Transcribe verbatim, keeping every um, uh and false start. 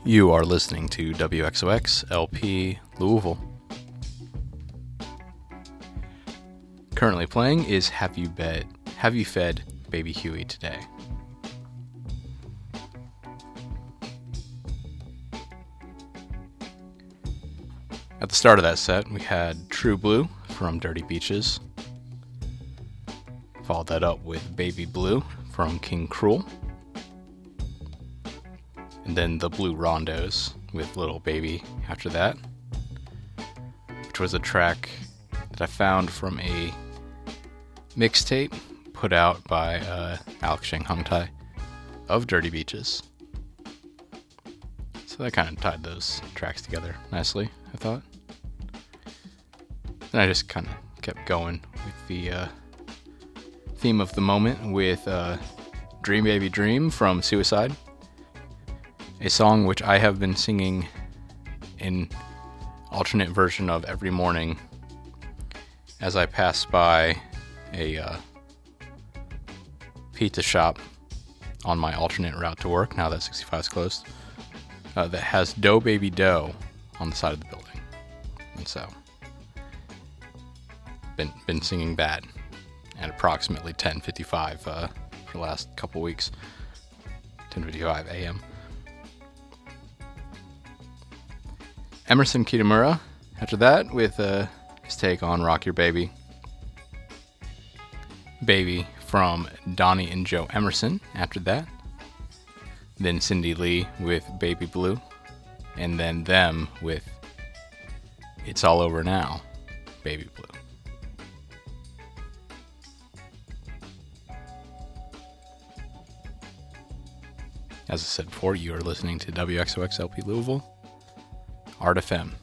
You are listening to W X O X L P Louisville. Currently playing is Have You Bed, Have You Fed Baby Huey Today? At the start of that set, we had True Blue from Dirty Beaches. Followed that up with Baby Blue from King Cruel. And then the Blue Rondos with Little Baby after that, which was a track that I found from a mixtape put out by uh, Alex Sheng Hung Tai of Dirty Beaches. So that kind of tied those tracks together nicely, I thought. Then I just kind of kept going with the uh, theme of the moment with uh, Dream Baby Dream from Suicide. A song which I have been singing in alternate version of every morning as I pass by a uh, pizza shop on my alternate route to work, now that sixty-five is closed, uh, that has Dough Baby Dough on the side of the building. And so, been been singing that at approximately ten fifty-five uh, for the last couple weeks, ten fifty-five a.m. Emerson Kitamura after that with uh, his take on Rock Your Baby. Baby from Donnie and Joe Emerson after that. Then Cindy Lee with Baby Blue. And then them with It's All Over Now, Baby Blue. As I said before, you are listening to W X O X L P Louisville, Art F M.